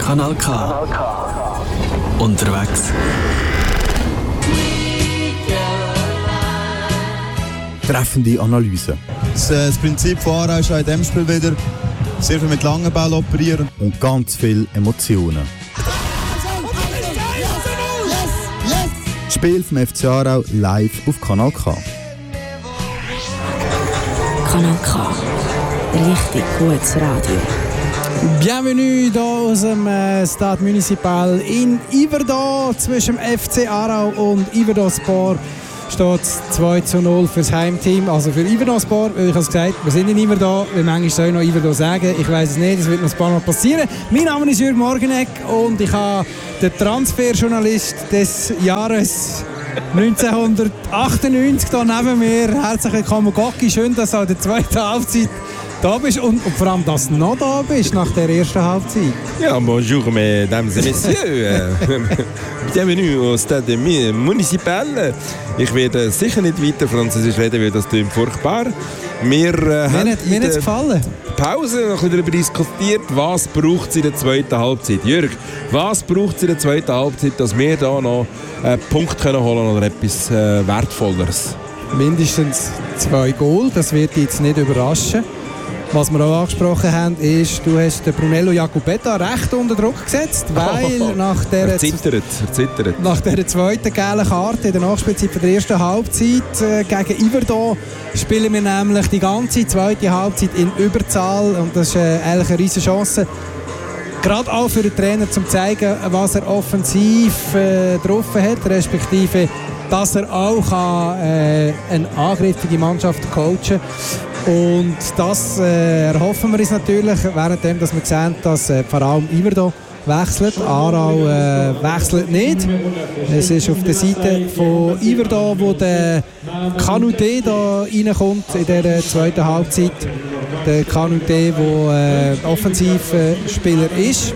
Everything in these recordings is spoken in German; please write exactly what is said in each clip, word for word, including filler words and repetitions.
Kanal K. Unterwegs. Treffende Analyse. Das, äh, das Prinzip von Aarau ist auch in diesem Spiel wieder sehr viel mit langen Bällen operieren. Und ganz viele Emotionen. Das Spiel vom F C Aarau live auf Kanal K. Kanal K. Richtig gutes Radio. Bienvenue hier aus dem äh, Stade Municipal in Yverdon. Zwischen dem F C Aarau und Yverdon Sport steht zwei zu null für das Heimteam, also für Yverdon Sport. Ich habe es gesagt, wir sind in Yverdon. Wir manchmal soll ich noch Yverdon sagen. Ich weiß es nicht, das wird noch ein paar Mal passieren. Mein Name ist Jürg Morgenegg und ich habe den Transferjournalist des Jahres neunzehnhundertachtundneunzig hier neben mir. Herzlich willkommen, Gocki. Schön, dass du in der zweiten Halbzeit da bist und, und vor allem, dass du noch da bist nach der ersten Halbzeit. Ja, bonjour, mesdames et messieurs. Bienvenue au Stade Municipal. Ich werde sicher nicht weiter Französisch reden, weil das klingt furchtbar. Wir äh, haben hat es gefallen. Pause noch ein bisschen darüber diskutiert, was braucht es in der zweiten Halbzeit. Jürg, was braucht es in der zweiten Halbzeit, dass wir da noch einen Punkt können holen oder etwas äh, Wertvolleres? Mindestens zwei Goal, das wird dich jetzt nicht überraschen. Was wir auch angesprochen haben, ist, du hast den Brunello Jacopetta recht unter Druck gesetzt, weil oh, nach der er zittert, er zittert. nach der zweiten gelben Karte in der Nachspielzeit der ersten Halbzeit äh, gegen Yverdon spielen wir nämlich die ganze zweite Halbzeit in Überzahl und das ist äh, eigentlich eine riesige Chance. Gerade auch für den Trainer, um zu zeigen, was er offensiv äh, drauf hat, respektive, dass er auch kann, äh, eine angriffige Mannschaft coachen kann. Und das äh, erhoffen wir uns natürlich, währenddem dass wir sehen, dass äh, vor allem Yverdon wechselt. Aarau äh, wechselt nicht. Es ist auf der Seite von Yverdon, wo der Kanute da reinkommt in der zweiten Halbzeit. Der Kanute, der äh, Offensivspieler ist.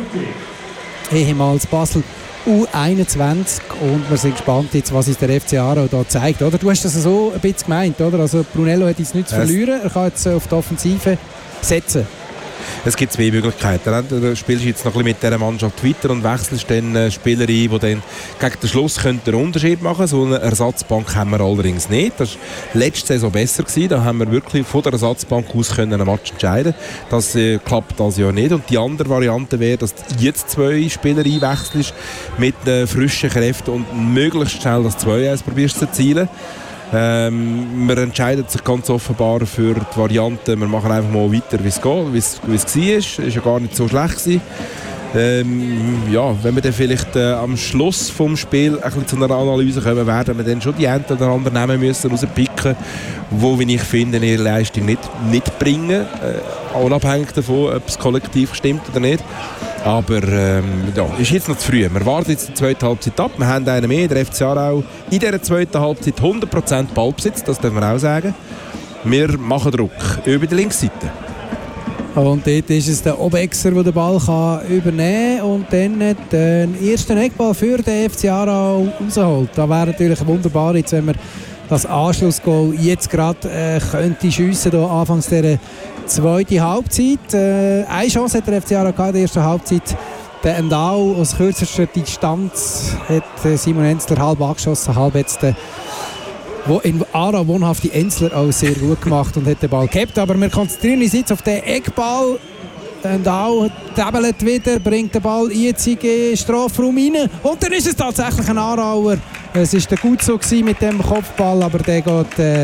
Ehemals Basel U einundzwanzig und wir sind gespannt jetzt, was uns der F C Aarau da zeigt. Oder? Du hast das so ein bisschen gemeint, oder? Also Brunello hat jetzt nichts zu verlieren, er kann jetzt auf die Offensive setzen. Es gibt zwei Möglichkeiten. Du spielst jetzt noch ein bisschen mit dieser Mannschaft weiter und wechselst dann Spieler ein, die dann gegen den Schluss einen Unterschied machen können. So eine Ersatzbank haben wir allerdings nicht. Das war letzte Saison besser gewesen. Da haben wir wirklich von der Ersatzbank aus können einen Match entscheiden. Das äh, klappt das ja nicht. Und die andere Variante wäre, dass du jetzt zwei Spieler einwechselst mit äh, frischen Kräften und möglichst schnell das zwei eins probierst zu erzielen. Ähm, man entscheidet sich ganz offenbar für die Variante, wir machen einfach mal weiter, wie es geht, wie es, wie es war. Es war ja gar nicht so schlecht gewesen. Ähm, ja, wenn wir dann vielleicht äh, am Schluss vom Spiel ein bisschen zu einer Analyse kommen, werden wir dann schon die einen oder anderen Namen müssen rauspicken, die, wie ich finde, ihre Leistung nicht, nicht bringen, äh, unabhängig davon, ob es kollektiv stimmt oder nicht. Aber ähm, ja, ist jetzt noch zu früh. Wir warten jetzt die zweite Halbzeit ab. Wir haben einen mehr, der F C Aarau in dieser zweiten Halbzeit hundert Prozent Ballbesitz, das dürfen wir auch sagen. Wir machen Druck über die Linksseite. Und dort ist es der Obexer, der den Ball kann übernehmen kann und dann den ersten Eckball für den F C Aarau rausholt. Da wäre natürlich wunderbar, jetzt, wenn wir das Anschlussgoal jetzt gerade äh, könnte schiessen, hier anfangs dieser zweite Halbzeit. Äh, eine Chance hat der F C Aarau in der ersten Halbzeit. Der Endau aus kürzester Distanz hat äh, Simon Enzler halb angeschossen, halb jetzt der wo in Aarau wohnhafte Enzler auch sehr gut gemacht und hat den Ball gehabt. Aber wir konzentrieren uns jetzt auf den Eckball. Der Endau tabelt wieder, bringt den Ball jetzt in den Strafraum rein. Und dann ist es tatsächlich ein Aarauer. Es war gut so mit dem Kopfball, aber der geht... Äh,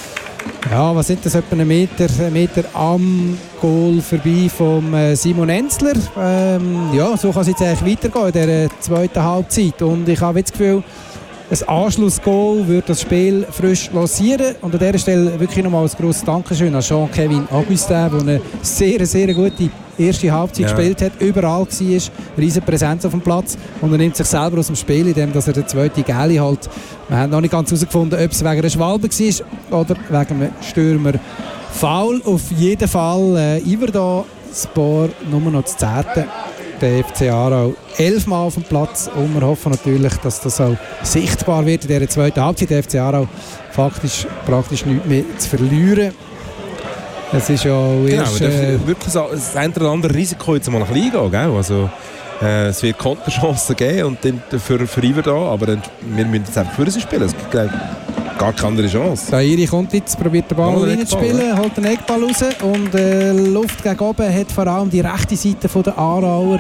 Ja, was sind das? Etwa einen Meter, einen Meter am Goal vorbei von äh, Simon Enzler. Ähm, ja, so kann es jetzt eigentlich weitergehen in dieser zweiten Halbzeit. Und ich habe das Gefühl, ein Anschlussgoal würde das Spiel frisch lancieren. Und an dieser Stelle wirklich nochmal ein grosses Dankeschön an Jean-Kevin Augustin, der eine sehr, sehr gute erste Halbzeit ja. gespielt hat, überall war, riesige Präsenz auf dem Platz und er nimmt sich selber aus dem Spiel, indem er den zweiten Gäli halt. Wir haben noch nicht ganz herausgefunden, ob es wegen einer Schwalbe war oder wegen einem Stürmer Foul. Auf jeden Fall äh, Yverdon Sport nur noch das zehnte. Der F C Aarau elfmal auf dem Platz und wir hoffen natürlich, dass das auch sichtbar wird in dieser zweiten Halbzeit. Der F C Aarau faktisch praktisch nichts mehr zu verlieren. Es ist ja Genau, erst, man äh, darf wirklich so, das eine oder andere Risiko jetzt mal ein bisschen eingehen, gell? Also, äh, es wird Konterchancen geben und dann für, für Iver da, aber dann, wir müssen jetzt einfach für sie spielen. Es gibt glaub, gar keine andere Chance. Tahiri kommt jetzt, probiert den Ball Oh, reinzuspielen, ja. holt den Eckball raus und äh, Luft gegen oben hat vor allem die rechte Seite von der Aarauer.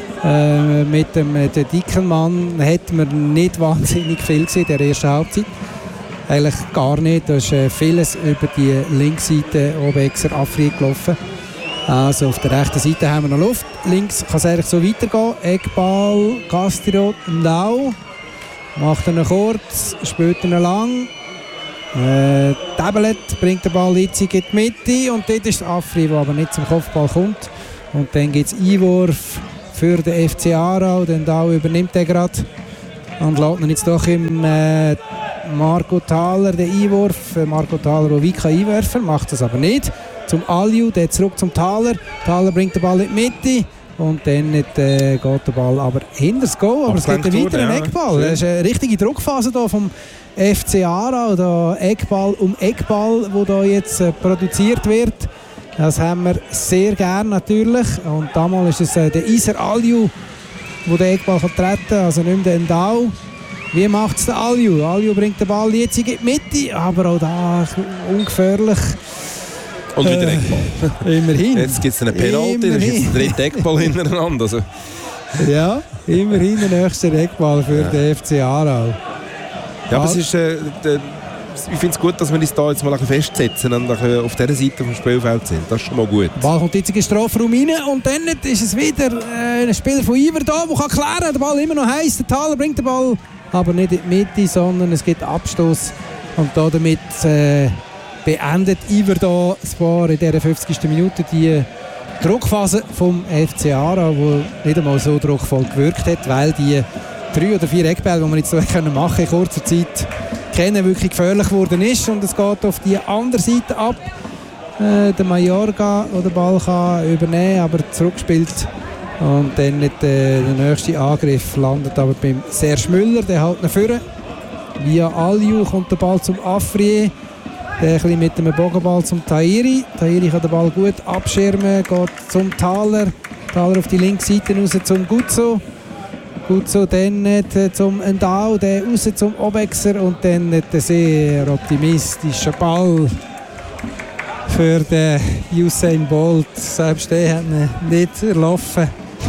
Äh, mit dem äh, der Dickelmann hat man nicht wahnsinnig viel gesehen in der ersten Halbzeit. Eigentlich gar nicht. Da ist äh, vieles über die Linksseite Obexer Afrique gelaufen. Also auf der rechten Seite haben wir noch Luft. Links kann es eigentlich so weitergehen. Eckball, Castro, Ndau. Macht ihn kurz, spielt ihn lang. Äh, Tablet bringt den Ball jetzt in die Mitte und dort ist Afri, der aber nicht zum Kopfball kommt. Und dann gibt es Einwurf für den F C Aarau. Den Ndau übernimmt er gerade und lässt ihn jetzt doch im äh, Marco Thaler den Einwurf. Marco Thaler, der wie kein Einwerfer, macht das aber nicht. Zum Aliu, der zurück zum Thaler. Thaler bringt den Ball in die Mitte. Und dann nicht, äh, geht der Ball aber hinter das Goal. Aber es gibt einen weiteren ja. Eckball. Das ist eine richtige Druckphase hier vom F C Aarau. Da Eckball um Eckball, der da jetzt äh, produziert wird. Das haben wir sehr gern natürlich. Und damals ist es äh, der Iser Aliu, der den Eckball kann treten kann. Also nicht mehr der Ndau. Wie macht es der Aliu? Aliu bringt den Ball jetzt in die Mitte. Aber auch da ungefährlich. Und wieder äh, Eckball. Immerhin. Jetzt gibt es einen Penalty, dann ist jetzt der dritte Eckball hintereinander. Also. Ja, immerhin der nächste Eckball für ja. den F C Aarau. Ja, aber es ist, äh, de, ich finde es gut, dass wir uns da jetzt mal ein bisschen festsetzen und auf dieser Seite vom Spielfeld sind. Das ist schon mal gut. Der Ball kommt jetzt in den Strafraum rein und dann ist es wieder äh, ein Spieler von Iver da, der kann klären. Der Ball immer noch heiß. Der Thaler bringt den Ball aber nicht in die Mitte, sondern es gibt Abstoß. Und damit äh, beendet Iver da zwar in dieser fünfzigsten Minute die Druckphase vom F C Aarau, die nicht einmal so druckvoll gewirkt hat, weil die drei oder vier Eckbälle, die wir jetzt so können machen in kurzer Zeit, kennen, wirklich gefährlich geworden ist. Und es geht auf die andere Seite ab. Äh, der Mayorga, der den Ball kann übernehmen, aber zurückspielt. Und dann nicht, äh, der nächste Angriff landet aber beim Serge Müller, der hält ihn vorne. Via Aliu kommt der Ball zum Afrier. Der ein bisschen mit dem Bogenball zum Tahiri. Tahiri kann den Ball gut abschirmen, geht zum Thaler. Thaler auf die linke Seite raus zum Guzzo. Guzzo dann äh, zum Ndau, der raus zum Obexer und dann äh, der sehr optimistische Ball für den Usain Bolt. Selbst der hat ihn nicht erlaufen.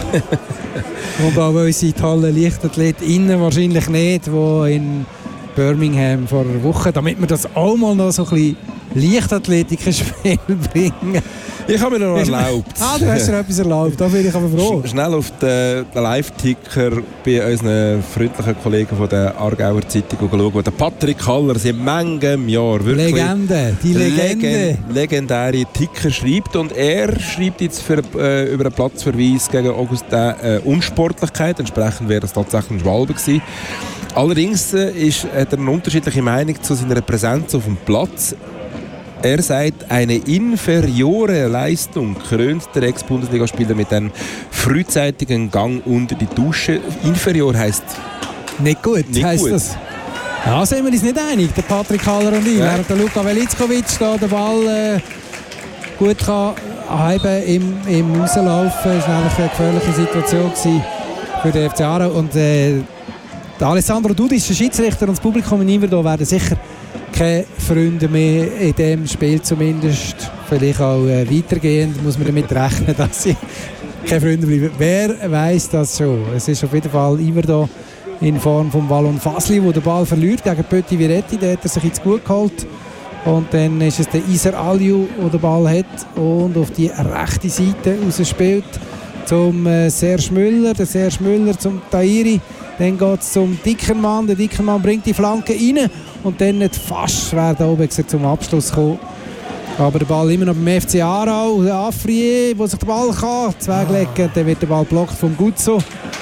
Und auch unsere tolle Leichtathletinnen wahrscheinlich nicht, die in Birmingham vor einer Woche, damit wir das auch mal noch so ein bisschen Leichtathletik-Spiel bringen. Ich habe mir noch erlaubt. Ah, du hast dir etwas erlaubt, da bin ich aber froh. Schnell auf den, den Live-Ticker bei unseren freundlichen Kollegen von der Aargauer Zeitung schauen. Der Patrick Haller, seit manchem Jahr wirklich Legende, die Legende. Legend, legendäre Ticker schreibt. Und er schreibt jetzt für, äh, über einen Platzverweis gegen Augustin äh, Unsportlichkeit. Entsprechend wäre das tatsächlich ein Schwalbe gewesen. Allerdings äh, ist, hat er eine unterschiedliche Meinung zu seiner Präsenz auf dem Platz. Er sagt, eine inferiore Leistung krönt der Ex-Bundesligaspieler mit einem frühzeitigen Gang unter die Dusche. Inferior heisst nicht gut, nicht heisst gut. Das. Ja, sind wir uns nicht einig, der Patrick Haller und ich. Ja. Während der Luka Velickovic da den Ball äh, gut kann halben im, im Rauslaufen, das war eigentlich eine gefährliche Situation für den F C Aarau. Und äh, der Alessandro Dudis, der Schiedsrichter und das Publikum in Iverdon werden sicher keine Freunde mehr in diesem Spiel zumindest. Vielleicht auch äh, weitergehend muss man damit rechnen, dass sie keine Freunde bleiben. Wer weiss das schon? Es ist auf jeden Fall immer da in Form von Wallon Fasli, der den Ball verliert gegen Pötti Viretti. Der hat er sich jetzt gut geholt. Und dann ist es der Iser Aliu, der den Ball hat und auf die rechte Seite rausspielt zum äh, Serge Müller. Der Serge Müller zum Tahiri. Dann geht es zum Dickermann. Der Dickermann bringt die Flanke rein. Und dann nicht fast wäre der Obexer zum Abschluss gekommen. Aber der Ball immer noch beim F C Aarau. Der Afrier, der sich den Ball kann zweglegen. Dann wird der Ball blockt vom Guzzo.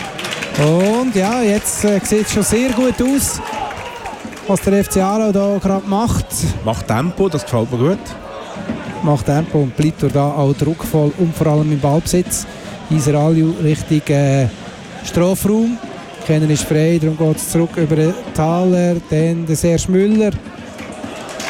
Und ja, jetzt äh, sieht es schon sehr gut aus, was der F C Aarau da gerade macht. Macht Tempo, das gefällt mir gut. Macht Tempo und bleibt da auch druckvoll und vor allem im Ballbesitz. Iser Aliu Richtung äh, Strafraum. Kennen ist frei, darum geht es zurück über den Thaler, dann der Serge Müller.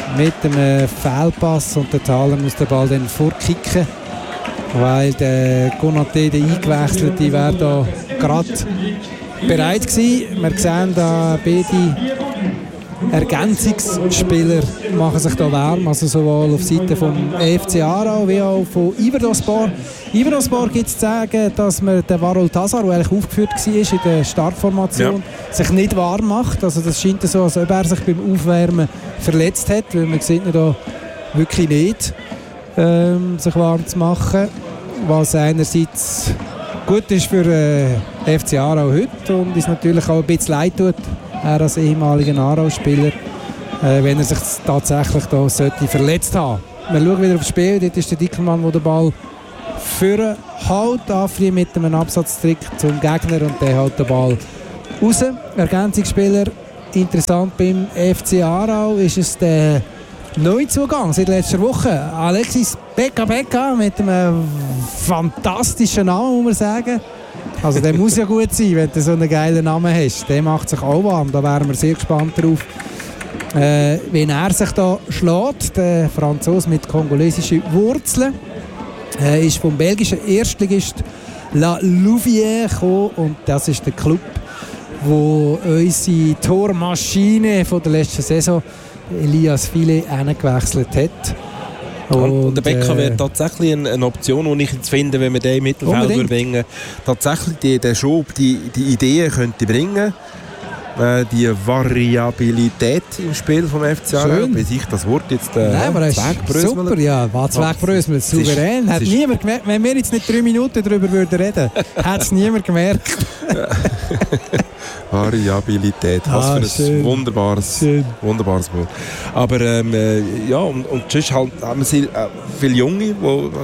mit einem Fehlpass und der Thaler muss den Ball dann vorkicken, weil der Konaté, der Eingewechselte, wäre da gerade bereit gewesen. Wir sehen da beide Ergänzungsspieler machen sich da warm, also sowohl auf Seite vom E F C Aarau wie auch von Iverdospor. Iverdospor gibt es zu sagen, dass man den Varol Tazar, der eigentlich aufgeführt war in der Startformation, ja. sich nicht warm macht. Also das scheint so, als ob er sich beim Aufwärmen verletzt hat, weil man sieht ihn da wirklich nicht, ähm, sich warm zu machen, was einerseits gut ist für den äh, F C Aarau heute und ist natürlich auch ein bisschen leid tut, er als ehemaliger Aarau-Spieler, äh, wenn er sich tatsächlich da sollte verletzt haben. Wir schauen wieder aufs Spiel, dort ist der Dickelmann, der den Ball führen haut, Afri mit einem Absatztrick zum Gegner und der haut den Ball raus. Ergänzungsspieler, interessant beim F C Aarau ist es der Neuzugang seit letzter Woche, Alexis Beka Beka mit einem fantastischen Namen, muss man sagen. Also der muss ja gut sein, wenn du so einen geilen Namen hast. Der macht sich auch warm, da wären wir sehr gespannt drauf, äh, wenn er sich da schlägt. Der Franzose mit kongolesischen Wurzeln äh, ist vom belgischen Erstligist La Louvière gekommen und das ist der Club, wo unsere Tormaschine von der letzten Saison Elias File hingewechselt hat. Und, und der Becker äh, wäre tatsächlich eine, eine Option, die ich jetzt finde, wenn wir den im Mittelfeld bringen, tatsächlich die, den Schub, die, die Ideen könnte bringen, äh, die Variabilität im Spiel vom F C Aarau, bis ich das Wort jetzt äh, Nein, aber super, ja, war Zweckbrösmel, souverän. Ist, hat niemand gemerkt, wenn wir jetzt nicht drei Minuten darüber würden reden, hat es niemand gemerkt. Variabilität, was ah, für ein schön. wunderbares, wunderbares Wort. Aber ähm, äh, ja, und, und sonst halt haben wir sehr, äh, viele Junge, die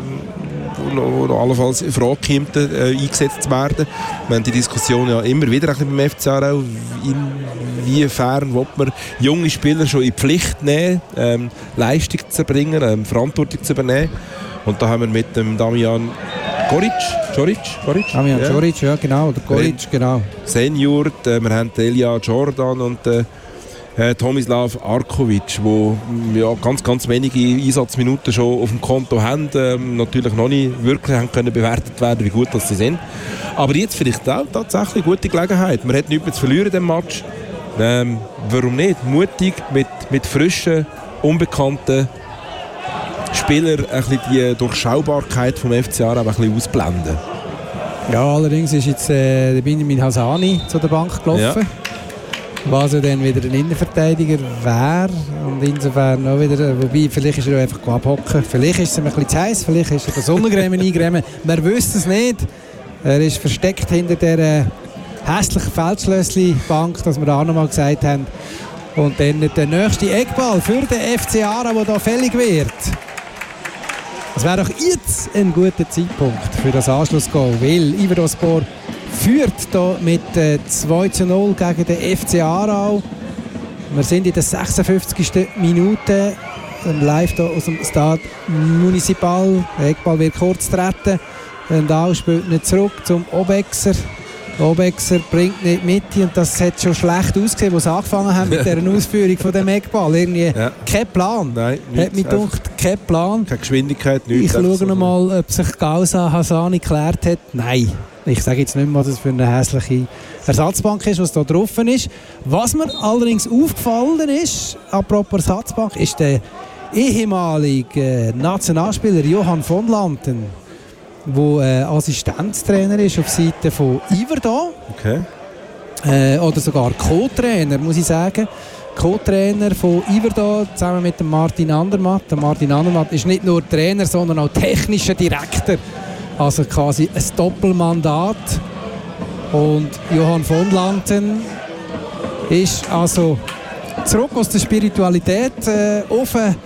ähm, allenfalls in Frage kommen, äh, eingesetzt werden. Wir haben die Diskussion ja immer wieder ein bisschen beim F C Aarau, inwiefern will man junge Spieler schon in die Pflicht nehmen, ähm, Leistung zu erbringen, ähm, Verantwortung zu übernehmen. Und da haben wir mit dem Damian Goric, Goric, Goric? Damian ja. Goric, ja genau, oder Goric, genau. Senior, äh, wir haben Elia Jordan und äh, Tomislav Arkovic, die ja, ganz, ganz wenige Einsatzminuten schon auf dem Konto haben, äh, natürlich noch nicht wirklich haben können bewertet werden, wie gut das sie sind. Aber jetzt vielleicht auch tatsächlich eine gute Gelegenheit. Man hat nichts mehr zu verlieren in diesem Match. Ähm, warum nicht? Mutig, mit, mit frischen, unbekannten Spieler ein bisschen die Durchschaubarkeit vom F C Aarau ein bisschen ausblenden. Ja, allerdings ist jetzt äh, der Benjamin Hassani zu der Bank gelaufen, ja. was ja dann wieder ein Innenverteidiger wäre und insofern auch wieder, wobei vielleicht ist er auch einfach abhocken, vielleicht ist es ihm ein bisschen zu heiß, vielleicht ist er das Sonnencreme eingremen, wir wissen es nicht. Er ist versteckt hinter der äh, hässlichen Feldschlössli-Bank, das wir da auch noch mal gesagt haben. Und dann der nächste Eckball für den F C Aarau, der da fällig wird. Es wäre doch jetzt ein guter Zeitpunkt für das Anschlussgoal, weil Iverdospor führt hier mit äh, zwei zu null gegen den F C Aarau. Wir sind in der sechsundfünfzigsten Minute live hier aus dem Stade Municipal. Der Eckball wird kurz treten. Und auch spielt nicht zurück zum Obexer. Obexer bringt nicht mit und das hat schon schlecht ausgesehen, als sie angefangen haben mit dieser Ausführung von dem Eckball. Irgendwie ja. kein Plan. Nein, hat mich gedacht, kein Plan. Keine Geschwindigkeit, nichts. Ich schaue noch mal, ob sich Gausa Hassani geklärt hat. Nein. Ich sage jetzt nicht mehr, was das für eine hässliche Ersatzbank ist, was da drauf ist. Was mir allerdings aufgefallen ist, apropos Ersatzbank, ist der ehemalige Nationalspieler Johann von Lanten, der äh, Assistenztrainer ist auf Seite von Iverdon. Okay. Äh, oder sogar Co-Trainer, muss ich sagen. Co-Trainer von Iverdon zusammen mit dem Martin Andermatt. Der Martin Andermatt ist nicht nur Trainer, sondern auch technischer Direktor. Also quasi ein Doppelmandat. Und Johann von Lanten ist also zurück aus der Spiritualität äh, auf den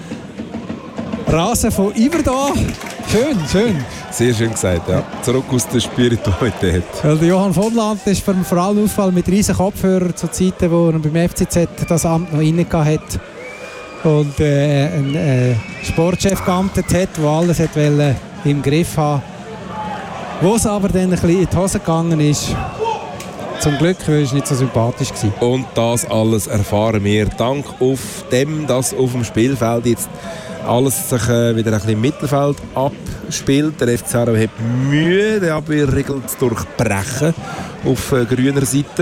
Rasen von Iverdon. Schön, schön. Sehr schön gesagt, ja. Zurück aus der Spiritualität. Weil der Johann von Lanten ist vor allem Auffall mit riesen Kopfhörern zu Zeiten, wo er beim F C Z das Amt noch inne hat und äh, einen äh, Sportchef geamtet hat, der alles hat wollte im Griff haben. Wo es aber dann ein bisschen in die Hose gegangen ist, Zum Glück, weil es nicht so sympathisch war. Und das alles erfahren wir dank auf dem, dass auf dem Spielfeld jetzt alles sich äh, wieder ein bisschen im Mittelfeld abspielt. Der F C Aarau hat Mühe, die Abwehrregel zu durchbrechen auf äh, grüner Seite.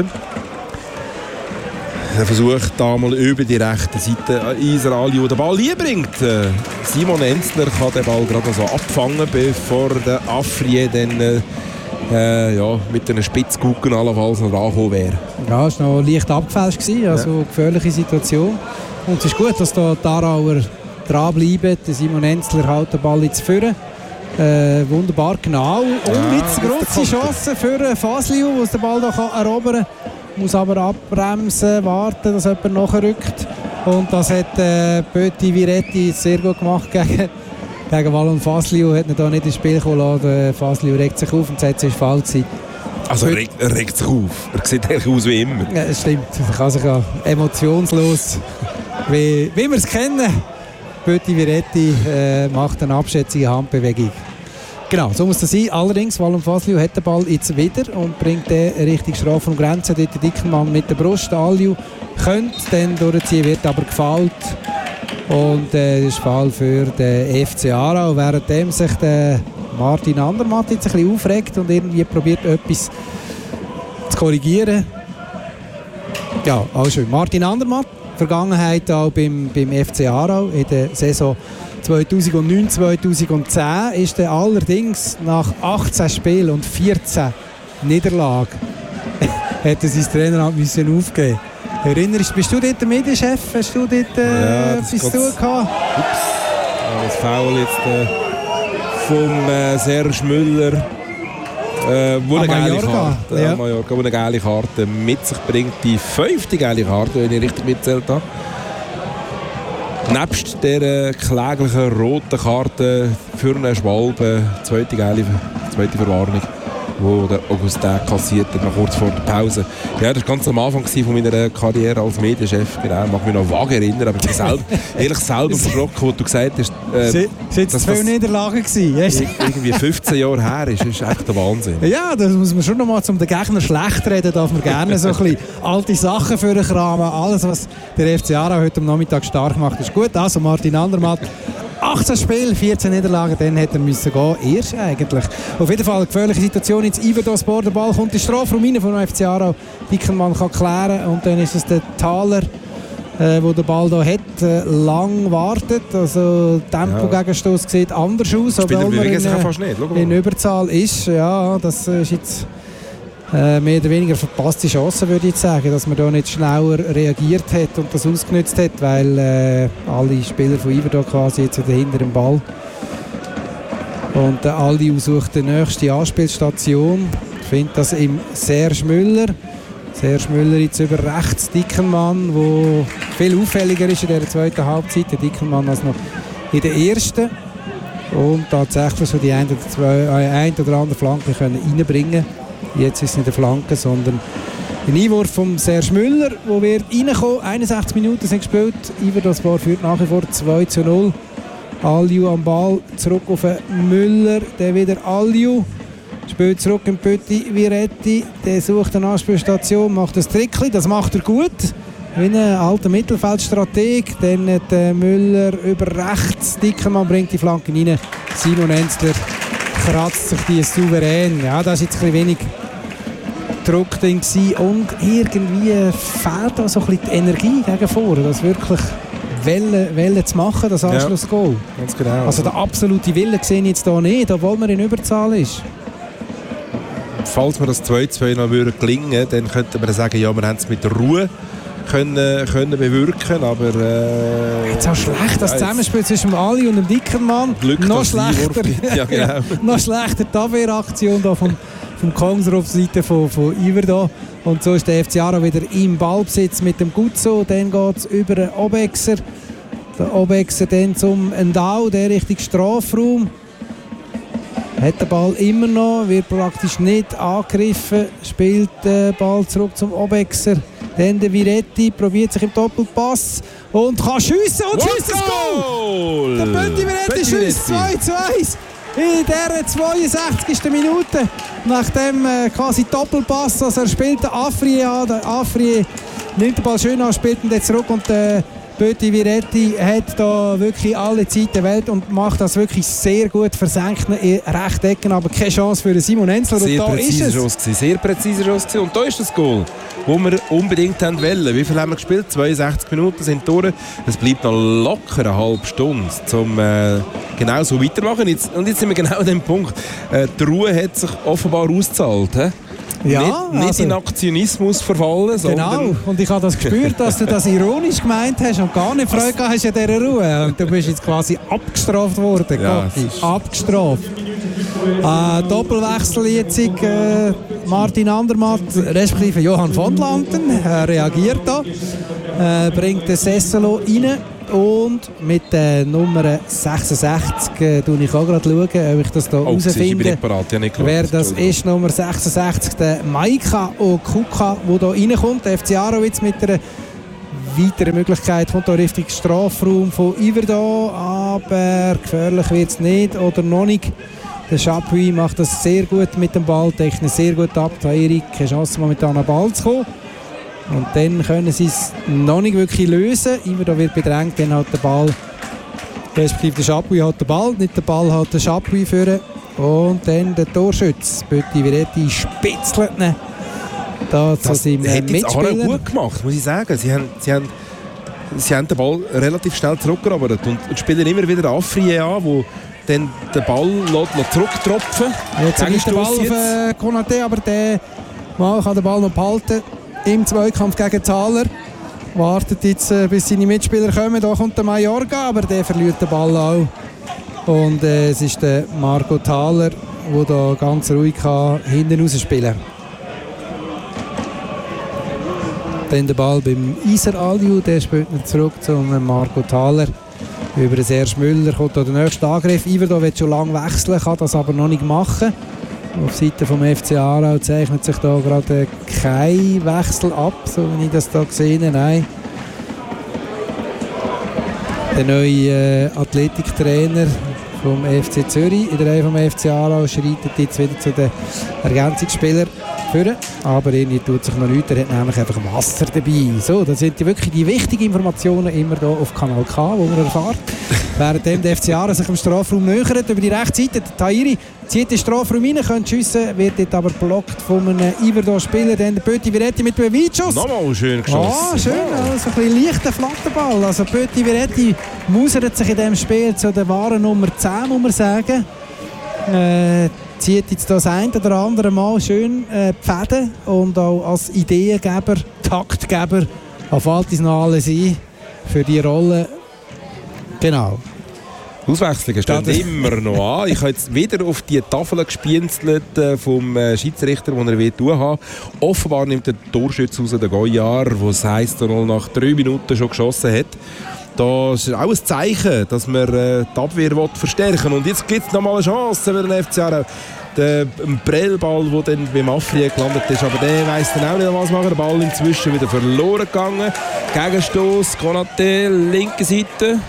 Er versucht da mal über die rechte Seite Iser Aliu den Ball hinbringt. Äh, Simon Enzler kann den Ball gerade so abfangen, bevor der Afrier dann äh, äh, ja, mit einer Spitzgucken allenfalls noch rangekommen wäre. Ja, es war noch leicht abgefälscht, also ja. Gefährliche Situation. Und es ist gut, dass da die Aarauer dranbleiben. Simon Enzler hält den Ball jetzt führen. Äh, wunderbar genau. Und ja, jetzt eine grosse Chance für Fasliu, der den Ball da erobern kann. Muss aber abbremsen, warten, dass jemand nachrückt. Und das hat äh, Pöti Viretti sehr gut gemacht gegen, gegen Wallon Fasliu. Hat ihn da nicht ins Spiel kommen lassen. Fasliu regt sich auf und sagt, es ist falsch gewesen. Also er regt, er regt sich auf. Er sieht eigentlich aus wie immer. Ja, das stimmt. Er kann sich ja emotionslos, wie, wie wir es kennen. Pöti Viretti äh, macht eine abschätzige Handbewegung. Genau, so muss das sein. Allerdings, Wallon Fasliu hat den Ball jetzt wieder und bringt den Richtung Strafraumgrenze. Dort der Dickenmann mit der Brust. Aliu könnte dann durchziehen, wird aber gefoult. Und äh, das ist Fall für den F C Aarau, währenddem sich der Martin Andermatt jetzt ein bisschen aufregt und irgendwie probiert, etwas zu korrigieren. Ja, auch schön. Martin Andermatt, Vergangenheit auch beim, beim F C Aarau in der Saison zweitausendneun zweitausendzehn ist er allerdings nach achtzehn Spielen und vierzehn Niederlagen hat er sein Traineramt müssen aufgeben. Erinnerst, bist du dort der Medienchef? Hast du dort äh, ja, etwas zu tun gehabt? Ups, das Foul jetzt äh, vom äh, Serge Müller, äh, wo eine geile Karte, ja. Mallorca, wo eine geile Karte mit sich bringt. Die fünfte geile Karte, wenn ich richtig mitzählt habe. Nebst der kläglichen roten Karte für einen Schwalbe, zweite geile, zweite Verwarnung, wo der Augustin kassiert hat, noch kurz vor der Pause. Ja, das war ganz am Anfang von meiner Karriere als Medienchef. Genau, ich mag mich noch vage erinnern, aber ich bin selber, ehrlich selber verschrocken, wo du gesagt hast, äh, sind es viele Niederlagen gewesen? Irgendwie fünfzehn Jahre her ist, ist echt der Wahnsinn. Ja, das muss man schon noch mal zum den Gegner schlecht reden, darf man gerne so ein bisschen alte Sachen für den Kram. Alles, was der F C Aarau heute am Nachmittag stark macht, ist gut. Also Martin Andermatt, achtzehn Spiele, vierzehn Niederlagen, dann hätte er müssen gehen. Erst eigentlich. Auf jeden Fall eine gefährliche Situation. Jetzt Iverdos-Bor, der Ball kommt in den Strafraum rein von F C Aarau. Dickenmann kann klären und dann ist es der Thaler, äh, der den Ball hier hat, äh, lang wartet. Also Tempo-Gegenstoß ja. Sieht anders aus, obwohl man in, äh, in Überzahl ist. Ja, das ist jetzt äh, mehr oder weniger verpasste Chance, würde ich jetzt sagen, dass man da nicht schneller reagiert hat und das ausgenutzt hat, weil äh, alle Spieler von Iverdo quasi jetzt wieder hinter dem Ball. Und der Aliu sucht die nächste Anspielstation. Ich finde das im Serge Müller. Serge Müller jetzt über rechts Dickenmann, der viel auffälliger ist in der zweiten Halbzeit. Der Dickenmann als noch in der ersten. Und tatsächlich so die ein oder, zwei, äh, ein oder andere Flanke können reinbringen. Jetzt ist es nicht eine Flanke, sondern ein Einwurf von Serge Müller, der wird reinkommen. einundsechzig Minuten sind gespielt. Iverdos-Bor führt nach wie vor zwei zu null. Aliu am Ball, zurück auf Müller, der wieder Aliu. Spielt zurück in Pöti Viretti, der sucht eine Anspielstation, macht das Trickli, das macht er gut. Wie ein alter Mittelfeldstrateg. Dann hat äh, Müller über rechts, Dickenmann bringt die Flanke rein. Simon Enzler kratzt sich die souverän. Ja, da war jetzt ein wenig Druck drin und irgendwie fehlt da so ein bisschen die Energie gegen vorne, das wirklich Welle, Welle zu machen, das Anschlussgoal. Ja, ganz genau. Also der absolute Wille sehe ich jetzt hier nicht, obwohl man in Überzahl ist. Falls wir das zwei zu zwei noch gelingen würde, dann könnte man sagen, ja, wir haben es mit Ruhe können, können bewirken, aber äh, jetzt auch schlecht, das Zusammenspiel zwischen dem Ali und dem Dickenmann. Glück, noch schlechter, ja, genau. noch schlechter die Abwehraktion da vom, vom Komser auf der Seite von, von Iverdo. Und so ist der F C Aarau wieder im Ballbesitz mit dem Guzzo. Dann geht es über den Obexer. Der Obexer dann zum Endau, der Richtung Strafraum. Hat den Ball immer noch, wird praktisch nicht angegriffen. Spielt den Ball zurück zum Obexer. Dann der Viretti probiert sich im Doppelpass und kann schiessen und schießt das Goal! Der Pöti Viretti schießt zwei zu eins. in der zweiundsechzigsten Minute. Nach dem äh, quasi Doppelpass, also er spielt den Afri an. Der Afri nimmt den Ball schön an, spielt ihn zurück und der äh, Pöti Viretti hat da wirklich alle Zeit der Welt und macht das wirklich sehr gut, versenkt in Rechtecken, aber keine Chance für Simon Enzler. Sehr und da präziser ist es. Schuss gewesen, sehr präziser Schuss gewesen. Und da ist das Goal, das wir unbedingt haben wollen. Wie viel haben wir gespielt? zweiundsechzig Minuten sind durch. Es bleibt noch locker eine halbe Stunde, um äh, genau so weitermachen. Jetzt, und jetzt sind wir genau an dem Punkt. Äh, die Ruhe hat sich offenbar ausgezahlt. He? Ja, nicht, nicht also, in Aktionismus verfallen, sondern... Genau, und ich habe das gespürt, dass du das ironisch gemeint hast und gar nicht Freude gehabt hast in dieser Ruhe. Und du bist jetzt quasi abgestraft worden, ja, Gott, abgestraft. Äh, Doppelwechsel jetzt, äh, Martin Andermatt, respektive Johann von Lanten, äh, reagiert da, äh, bringt den Sesselo rein. Und mit der Nummer sechsundsechzig äh, schaue ich auch gerade, schauen, ob ich das hier oh, herausfinde. Ja, wer das ist, Nummer sechsundsechzig, der Maika Okuka, der hier reinkommt. Der F C Aarau jetzt mit einer weiteren Möglichkeit kommt hier Richtung Strafraum von Iverdon, aber gefährlich wird es nicht oder noch nicht. Der Chapuis macht das sehr gut mit dem Ball, technisch sehr gut ab. Erik, keine Chance momentan an den Ball zu kommen. Und dann können sie es noch nicht wirklich lösen. Iverdon wird bedrängt, dann hat der Ball, respektive der Chapuis hat den Ball, nicht der Ball hat der Chapuis führen. Und dann der Torschütz, Pöti Viretti, spitzelt ihn da zu seinem Mitspieler. Das hat gut gemacht, muss ich sagen. Sie haben, sie haben, sie haben den Ball relativ schnell zurückgerobert und spielen immer wieder Afrie an, wo dann den Ball zurücktropfen lässt. Jetzt ist der Ball auf äh, Konaté, aber der Mann kann den Ball noch behalten. Im Zweikampf gegen Thaler. Wartet jetzt, äh, bis seine Mitspieler kommen. Da kommt der Majorga, aber der verliert den Ball auch. Und äh, es ist der Marco Thaler, der da ganz ruhig kann, hinten raus spielen kann. Dann der Ball beim Iser Aliu, der spielt ihn zurück zum Marco Thaler. Über den Serge Müller kommt da der nächste Angriff. Iverdon will schon lange wechseln, kann das aber noch nicht machen. Auf Seite vom F C Aarau zeichnet sich da gerade kein Wechsel ab, so wie ich das da gesehen habe. Nein. Der neue äh, Athletiktrainer vom F C Zürich in der Reihe vom F C Aarau schreitet jetzt wieder zu den Ergänzungsspielern führen. Aber irgendwie tut sich noch nichts, er hat nämlich einfach Wasser dabei. So, das sind die wirklich die wichtigen Informationen immer hier auf Kanal K, wo man erfahrt. Währenddem der F C Aarau sich im Strafraum nähert, über die rechte Seite, der Tahiri zieht den Strafraum rein, könnte schiessen, wird dort aber blockt von einem Iverdon-Spieler, dann der Pöti Viretti mit einem Weitschuss. Nochmal schön geschossen. Ah, schön, also ein bisschen leichter Flatterball. Also Pöti Viretti mausert sich in diesem Spiel zu der wahren Nummer zehn, muss man sagen. Äh, zieht jetzt das ein oder andere Mal schön äh, die Fäden und auch als Ideengeber, Taktgeber auf Altis noch alles ein für die Rolle. Genau. Auswechslungen stehen immer noch an. Ich habe jetzt wieder auf die Tafel gespienzelt vom Schiedsrichter, den er will tun hat. Offenbar nimmt der Torschütze raus, der Goyar, der das heisst, er nach drei Minuten schon geschossen hat. Das ist auch ein Zeichen, dass man äh, die Abwehr verstärken will. Und jetzt gibt es noch mal eine Chance für den F C Aarau. Der Prellball, der dann beim Afri gelandet ist, aber der weiss dann auch nicht, was machen. Der Ball inzwischen wieder verloren gegangen. Gegenstoß, Konaté, linke Seite.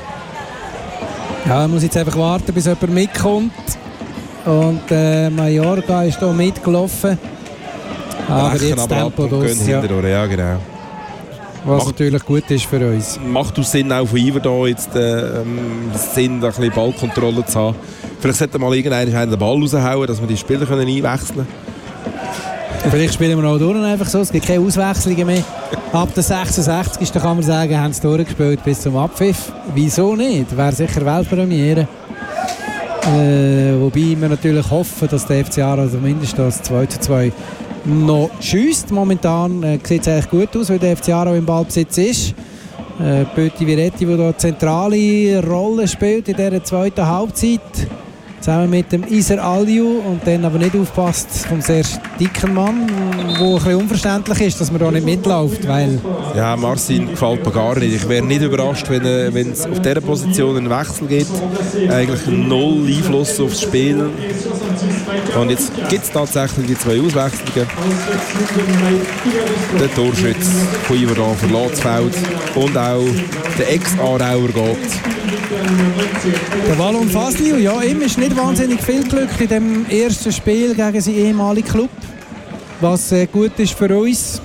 Ja, er muss jetzt einfach warten, bis jemand mitkommt. Und äh, Majorga ist hier mitgelaufen. Aber Rechen jetzt aber Tempo ab und draus, gehen ja. hinterher. Ja, genau. Was Macht- natürlich gut ist für uns. Macht aus Sinn auch von Iverdon jetzt äh, ähm, Sinn, ein bisschen Ballkontrolle zu haben. Vielleicht sollte mal irgendeiner den Ball raushauen, dass wir die Spieler können einwechseln können. Vielleicht spielen wir auch durch einfach so. Es gibt keine Auswechslungen mehr. Ab der sechsundsechzigsten kann man sagen, haben sie durchgespielt bis zum Abpfiff. Wieso nicht? Wäre sicher Weltpremiere. Äh, wobei wir natürlich hoffen, dass der F C Aarau zumindest das zwei zu zwei noch schiesst. Momentan äh, sieht es eigentlich gut aus, weil der F C Aarau im Ballbesitz ist. Äh, Pöti Viretti, der da eine zentrale Rolle spielt in dieser zweiten Halbzeit. Zusammen mit dem Iser Aliu und dann aber nicht aufpasst vom sehr dicken Mann, der ein bisschen unverständlich ist, dass man da nicht mitläuft, weil... Ja, Marcin gefällt mir gar nicht. Ich wäre nicht überrascht, wenn äh, wenn es auf dieser Position einen Wechsel gibt. Eigentlich null Einfluss aufs Spiel. Und jetzt gibt es tatsächlich die zwei Auswechslungen. Der Torschütze von Iverdon verlässt das Feld und auch der Ex-Aarauer geht. Der Wallon Fasliu, ja, ihm ist nicht wahnsinnig viel Glück in dem ersten Spiel gegen seinen ehemaligen Club, was äh, gut ist für uns.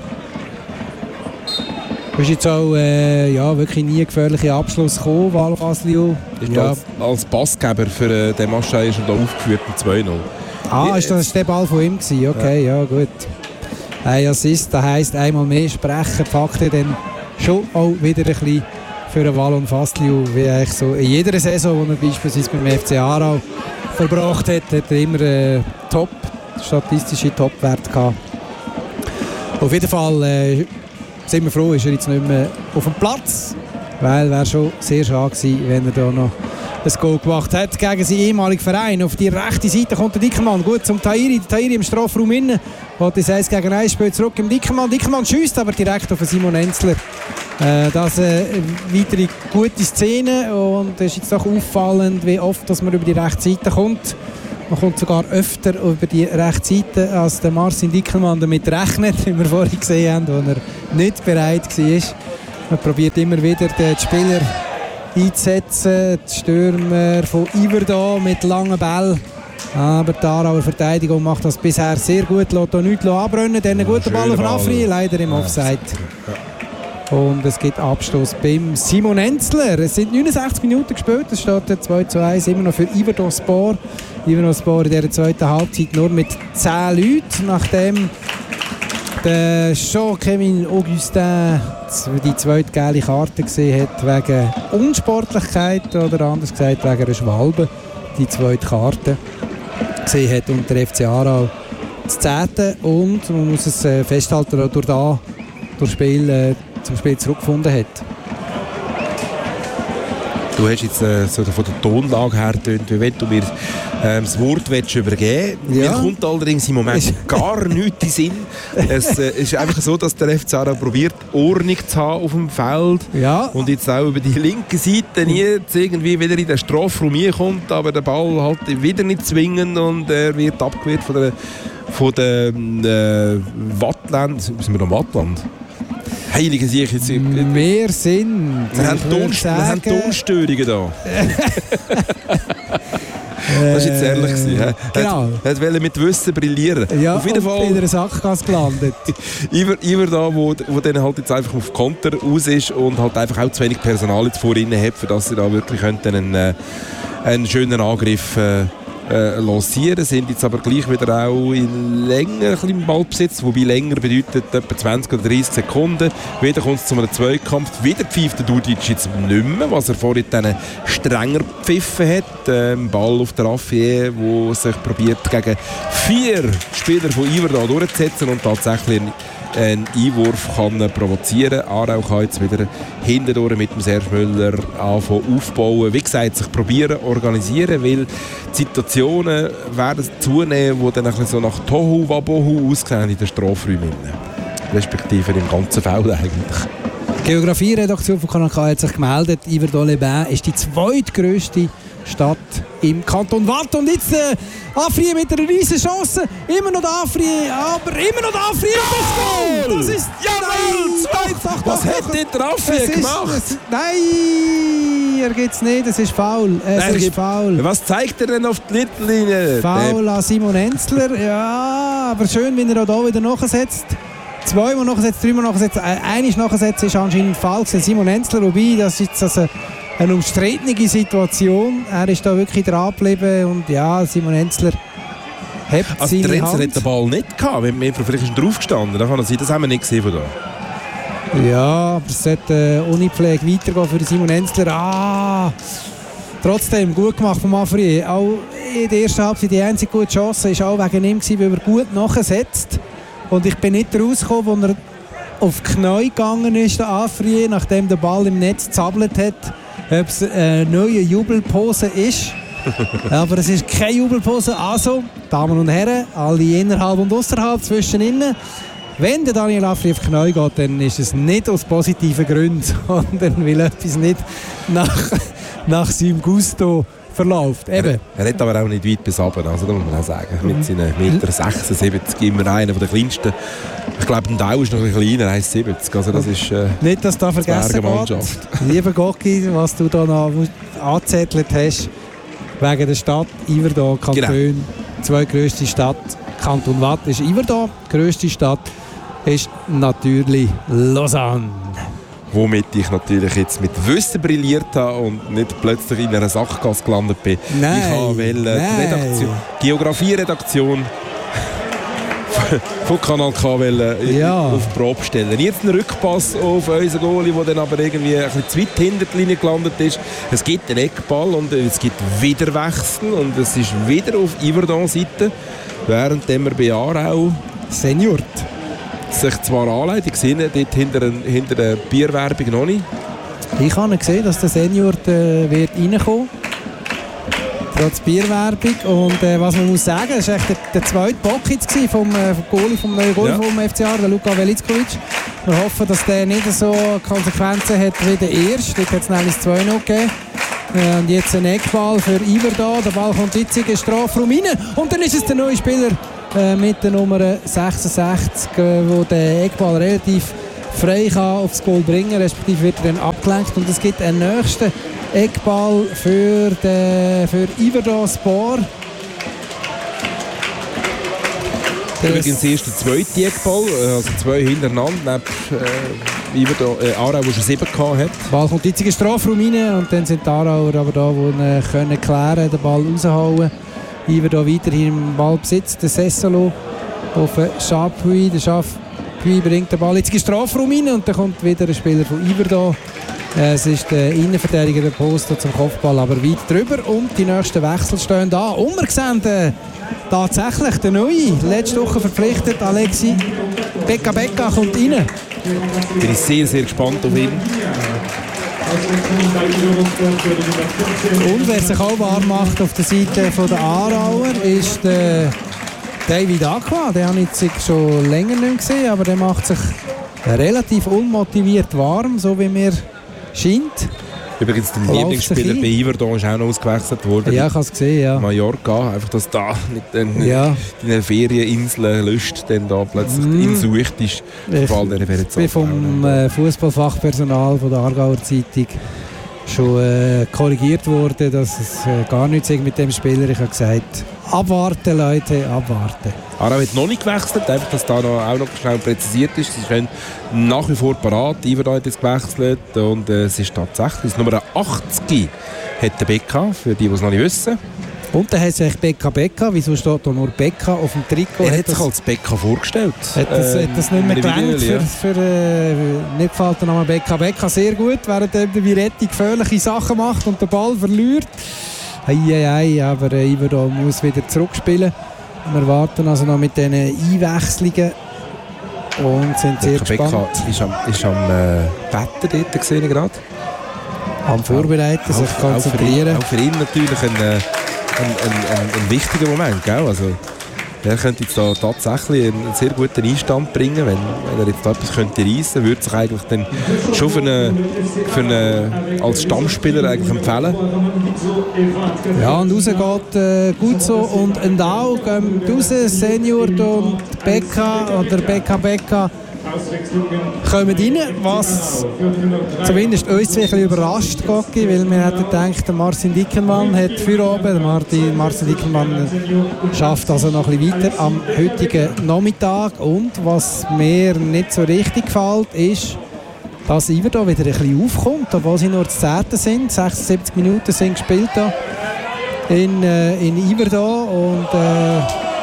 Es ist jetzt auch äh, ja, wirklich nie ein gefährlicher Abschluss gekommen, Wallon Fasliu. Ist ja. als, als Passgeber für äh, den Maschei ist er da aufgeführt mit zwei null. Ah, ist das der Ball von ihm gewesen? Okay, ja, ja gut. Ein Assist, das heisst einmal mehr sprechen, die Fakten dann schon auch wieder ein bisschen für einen Wallon Fasliu, wie eigentlich so in jeder Saison, die er beispielsweise beim F C Aarau verbracht hat, hat er immer äh, top, statistische Topwerte gehabt. Auf jeden Fall äh, sind wir froh, ist er jetzt nicht mehr auf dem Platz, weil wäre schon sehr schade gewesen, wenn er da noch ein Goal gemacht hat gegen seinen ehemaligen Verein. Auf die rechte Seite kommt der Dickermann. Gut zum Tahiri. Der Tahiri im Strafraum innen. Hat das eins gegen eins Spiel zurück im Dickermann. Dickermann schießt aber direkt auf Simon Enzler. Äh, das eine weitere gute Szene. Und es ist jetzt auch auffallend, wie oft dass man über die rechte Seite kommt. Man kommt sogar öfter über die rechte Seite, als der Marcin Dickermann damit rechnet, wie wir vorhin gesehen haben, wo er nicht bereit war. Man probiert immer wieder den Spieler einzusetzen, die Stürmer von Iverdon mit langen Bällen. Aber die Aarauer Verteidigung macht das bisher sehr gut, lässt auch nichts abbrennen. Dann ein guter Ball auf Afri, leider im Offside. Und es gibt Abstoß beim Simon Enzler. Es sind neunundsechzig Minuten gespielt, es steht zwei zu eins immer noch für Iverdon Sport. Iverdon Sport in dieser zweiten Halbzeit nur mit zehn Leuten, nachdem der Jean-Kevin Augustin die zweite gelbe Karte gesehen hat wegen Unsportlichkeit oder anders gesagt wegen einer Schwalbe. Die zweite Karte gesehen hat und der F C Aarau das zehnte und man muss es äh, festhalten, dass durch da durch Spiel, äh, zum Spiel zurückgefunden hat. Du hast jetzt äh, so von der Tonlage her getönt, wie wenn du mir ähm, das Wort willst übergeben willst. Ja. Mir kommt allerdings im Moment gar nichts in den Sinn. Es äh, ist einfach so, dass der F C Aarau probiert, Ordnung zu haben auf dem Feld. Ja. Und jetzt auch über die linke Seite nie irgendwie wieder in den Strafraum kommt, aber der Ball halt wieder nicht zwingend und er wird abgewehrt von der, von der äh, Wattland. Sind wir noch Wattland? Heilige Sieg jetzt. Wir sind. Wir haben, Ton, wir haben Tonstörungen da. Das war jetzt ehrlich. Äh, genau. Er wollte mit Wissen brillieren. Ja, auf jeden Fall. In einer Sackgasse gelandet. Iver da, wo, wo dann halt jetzt einfach auf Konter aus ist und halt einfach auch zu wenig Personal jetzt vorhin hat, für dass sie da wirklich einen, äh, einen schönen Angriff äh, Äh, lancieren, sind jetzt aber gleich wieder auch in länger im Ballbesitz, wobei länger bedeutet etwa zwanzig oder dreißig Sekunden. Wieder kommt es zu einem Zweikampf, wieder pfeift der Dudic jetzt nicht mehr, was er vorhin dann strenger gepfiffen hat. Ähm, Ball auf der Raffier, der sich probiert gegen vier Spieler von Iverdon durchzusetzen und tatsächlich einen Einwurf kann provozieren. Aarau kann jetzt wieder hintendurch mit dem Serge Müller anfangen aufbauen. Wie gesagt, sich probieren, organisieren, weil die Situationen werden zunehmen, die dann ein bisschen so nach Tohu Wabohu aussehen in den Strafräumen. Respektive im ganzen Feld eigentlich. Die Geografie-Redaktion von Kanal K hat sich gemeldet, Yverdon-les-Bains ist die zweitgrösste Stadt im Kanton Waadt. Und jetzt äh, Afri mit einer riesen Chance. Immer noch der Afri, aber immer noch der Afri. Und das Goal! Das ist... Jawohl! Was hat denn der Afri gemacht? Ist, nein, er geht es nicht. Es ist faul. Es er ist gibt, faul. Was zeigt er denn auf die Mittellinie? Faul an Simon Enzler. Ja, aber schön, wenn er auch hier wieder nachsetzt. Zweimal nachgesetzt, dreimal nachgesetzt, einmal nachgesetzt ist anscheinend falsch. Simon Enzler, wobei das ist also eine umstrittene Situation. Er ist da wirklich dran geblieben und ja, Simon Enzler hat also seine der Enzler Hand. hat den Ball nicht gehabt, wenn man vielleicht ist er drauf gestanden. Das, kann sein, das haben wir nicht gesehen von da. Ja, aber es sollte äh, ohne Pflege weitergehen für Simon Enzler. Ah, trotzdem gut gemacht von Mafri. Auch in der ersten Halbzeit die einzige gute Chance war auch wegen ihm, weil er gut nachsetzt. Und ich bin nicht rausgekommen, als er auf die Knie gegangen ist, der Afri, nachdem der Ball im Netz zappelt hat, ob es eine neue Jubelpose ist. Aber es ist keine Jubelpose. Also, Damen und Herren, alle innerhalb und außerhalb, zwischen innen. Wenn der Daniel Afri auf die Knie geht, dann ist es nicht aus positiven Gründen, sondern weil etwas nicht nach, nach seinem Gusto verläuft. Eben. Er, er hat aber auch nicht weit bis runter, also da muss man auch sagen. Mit seinen eins Komma sechsundsiebzig Meter, immer einer der kleinsten Ich glaube, ein Dau ist noch ein bisschen kleiner, eins siebzig. Also das ist äh, nicht, dass du da vergessen geht. Lieber Gocki, was du da noch angezettelt hast, wegen der Stadt Yverdon, Kanton, genau. Zweitgrößte Stadt, Kanton Waadt ist Yverdon, die grösste Stadt ist natürlich Lausanne. Womit ich natürlich jetzt mit Wissen brilliert habe und nicht plötzlich in einer Sachgasse gelandet bin. Nein, ich habe die Redaktion, Geografie-Redaktion von Kanal K ja. auf die Probe stellen. Jetzt ein Rückpass auf unseren Goalie, der dann aber irgendwie ein bisschen zu weit hinter die Linie gelandet ist. Es gibt einen Eckball und es gibt wieder Wechsel und es ist wieder auf Yverdon-Seite, während wir bei Aarau Senior sich zwar anleitet, ich sehe dort hinter, hinter der Bierwerbung noch nicht. Ich habe gesehen, dass der Senior äh, wird reinkommen. Trotz Bierwerbung. Und äh, was man muss sagen, das war der, der zweite Bock jetzt vom, äh, vom Goalie, vom neuen Goalie ja. vom F C A, der Luka Velickovic. Wir hoffen, dass der nicht so Konsequenzen hat wie der erste. Dort hat es nämlich das zwei null gegeben. Äh, und jetzt ein Eckball für Yverdon. Der Ball kommt jetzt in den Strafraum rein. Und dann ist es der neue Spieler äh, mit der Nummer sechsundsechzig, äh, wo der Eckball relativ frei kann aufs Goal bringen, respektive wird er dann abgelenkt. Und es gibt einen nächsten Eckball für, den, für Yverdon Sport. Übrigens erst der zweite Eckball, also zwei hintereinander, neben äh, Yverdon, äh, Aarau, der schon sieben gehabt hat. Der Ball kommt jetzt in den Strafraum rein und dann sind die Aarauer aber da, die können klären, den Ball raushauen. Yverdon weiterhin im Ballbesitz, der Sessolo auf Chapuis. Der Chapuis bringt den Ball jetzt in den Strafraum rein und dann kommt wieder ein Spieler von Yverdon. Es ist der Innenverteidiger der Poster zum Kopfball, aber weit drüber. Und die nächsten Wechsel stehen da. Und wir sehen äh, tatsächlich den Neuen. Letzte Woche verpflichtet, Alexi Becca Becca kommt rein. Bin ich sehr, sehr gespannt auf ihn. Und wer sich auch warm macht auf der Seite der Aarauer ist der David Aqua. Den habe ich jetzt schon länger nicht gesehen, aber der macht sich relativ unmotiviert warm, so wie mir scheint. Übrigens, der Lieblingsspieler bei Yverdon ist auch noch ausgewechselt worden. Ja, ich habe es gesehen, ja. Mallorca, einfach, dass da nicht in ja. den Ferieninseln löscht, denn da plötzlich mm. ihn sucht ist. Ich bin vom äh, Fußballfachpersonal von der Aargauer Zeitung schon äh, korrigiert worden, dass es äh, gar nichts mit dem Spieler. Ich habe gesagt, abwarten Leute, abwarten. Aarau hat noch nicht gewechselt, einfach, dass da noch, auch noch schnell präzisiert ist. Sie sind nach wie vor parat. Yverdon hat jetzt gewechselt und äh, es ist tatsächlich das Nummer achtzig hat der Becca, für die, die es noch nicht wissen. Und dann hat sich Becca Becca, wieso steht da nur Becca auf dem Trikot? Er hat, hat sich als Becca vorgestellt. Hat das, ähm, hat das nicht mehr gelangt für, für äh, nicht gefällt der Name Becca Becca sehr gut, während der Viretti gefährliche Sachen macht und den Ball verliert. Ei, ei, ei, aber äh, Yverdon muss wieder zurückspielen. Wir warten also noch mit diesen Einwechslungen und sind sehr Becca gespannt. Becca ist am, ist am äh, Wetter dort gesehen gerade. Am Vorbereiten, sich auch, konzentrieren. Auch für ihn, auch für ihn natürlich ein, ein, ein, ein, ein wichtiger Moment, gell? Also, er könnte jetzt da tatsächlich einen sehr guten Einstand bringen, wenn, wenn er jetzt da etwas könnte reissen, würde sich eigentlich dann schon für eine, für eine, als Stammspieler eigentlich empfehlen. Ja, und raus geht äh, gut so und ein Dau gehen raus, Senior und Becca oder Becca Becca kommen rein, was zumindest uns ein bisschen überrascht, Gocki, weil wir hätten gedacht, der Marcin Dickenmann hat für oben, der Martin, Marcin Dickenmann schafft also noch ein bisschen weiter am heutigen Nachmittag und was mir nicht so richtig gefällt, ist, dass Yverdon wieder ein bisschen aufkommt, obwohl sie nur das zehnte sind, sechsundsiebzig Minuten sind gespielt da in, äh, in Yverdon und äh,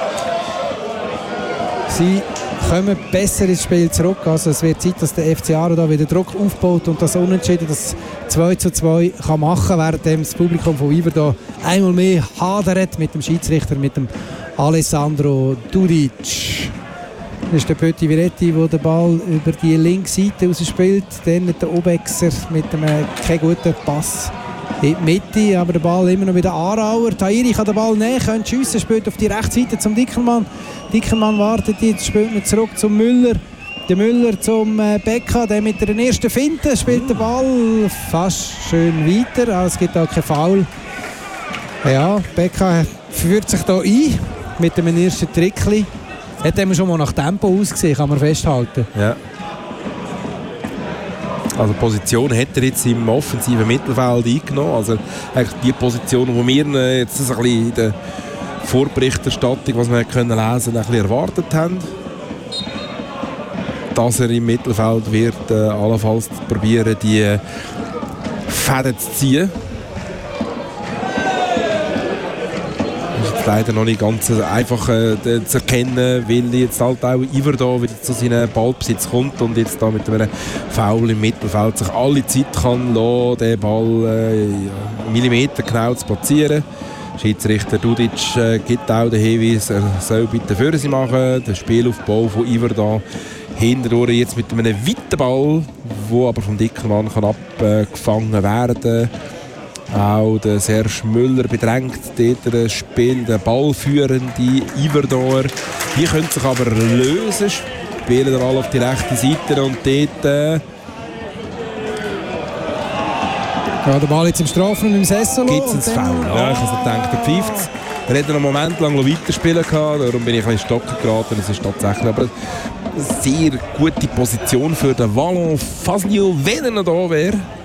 sie kommen besser ins Spiel zurück. Also es wird Zeit, dass der F C Aarau da wieder Druck aufbaut und das Unentschieden, das zwei zu zwei kann machen, während das Publikum von Yverdon einmal mehr hadert mit dem Schiedsrichter, mit dem Alessandro Dudic. Das ist der Petit Viretti, der den Ball über die linke Seite rausspielt. Dann der Obexer mit einem kein guten Pass in die Mitte, aber der Ball immer noch bei den Aarauer. Tahiri kann den Ball nehmen, könnte schiessen, spielt auf die rechte Seite zum Dickermann. Dickermann wartet jetzt, spielt man zurück zum Müller. Der Müller zum äh, Becca, der mit der ersten Finte spielt den Ball fast schön weiter, aber es gibt auch keinen Foul. Ja, Becca führt sich da ein mit dem ersten Trickli. Hat immer schon mal nach Tempo ausgesehen, kann man festhalten. Ja. Also Position hat er jetzt im offensiven Mittelfeld eingenommen. Also eigentlich die Position, die wir jetzt ein bisschen in der Vorberichterstattung, was wir können lesen, ein bisschen erwartet haben. Dass er im Mittelfeld wird äh, allenfalls probieren, die Fäden zu ziehen. Das ist jetzt leider noch nicht ganz einfach äh, zu erkennen, weil jetzt halt auch Iverdon wieder zu seinem Ballbesitz kommt und jetzt da mit einem Foul im Mittelfeld sich alle Zeit kann lassen, den Ball äh, ja, Millimeter genau zu platzieren. Schiedsrichter Dudic äh, gibt auch den Hinweis, er soll bitte für sie machen. Der Spielaufbau von Iverdon hindurch jetzt mit einem weiten Ball, der aber vom Dickermann kann abgefangen werden kann. Auch der Serge Müller bedrängt dort das Spiel, der ballführende Iverdor. Die können sich aber lösen, spielen den Ball auf die rechte Seite und dort... Äh, ja, der Ball jetzt im Strafraum im Sessel. Gibt es ein Foul? Ja, ich habe so gedacht, der pfeift es. Er hätte noch einen Moment lang weiterspielen können, darum bin ich ein bisschen in Stocken geraten. Es ist tatsächlich aber eine sehr gute Position für den Wallon Faslio, wenn er noch da wäre.